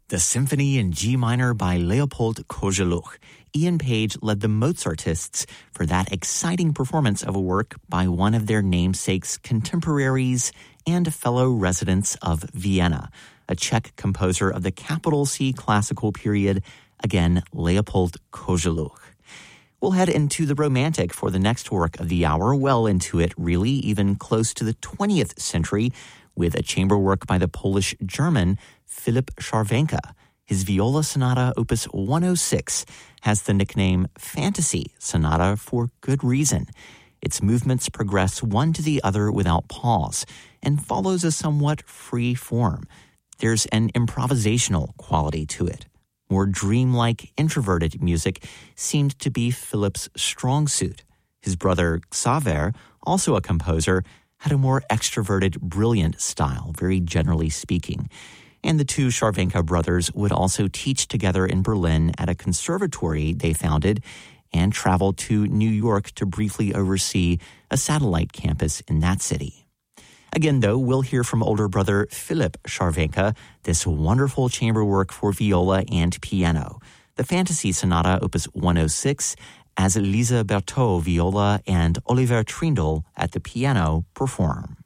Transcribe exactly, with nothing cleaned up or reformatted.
The Symphony in G minor by Leopold Kozeluch. Ian Page led the Mozartists for that exciting performance of a work by one of their namesake's contemporaries and fellow residents of Vienna, a Czech composer of the capital C classical period, again, Leopold Kozeluch. We'll head into the Romantic for the next work of the hour, well into it, really, even close to the twentieth century, with a chamber work by the Polish-German Philip Scharwenka. His viola sonata, opus one oh six, has the nickname Fantasy Sonata for good reason. Its movements progress one to the other without pause and follows a somewhat free form. There's an improvisational quality to it. More dreamlike, introverted music seemed to be Philip's strong suit. His brother Xaver, also a composer, had a more extroverted, brilliant style, very generally speaking. And the two Scharwenka brothers would also teach together in Berlin at a conservatory they founded and traveled to New York to briefly oversee a satellite campus in that city. Again, though, we'll hear from older brother Philip Scharwenka, this wonderful chamber work for viola and piano. The Fantasy Sonata, opus one oh six, as Lisa Berthaud viola and Oliver Trindle at the piano perform.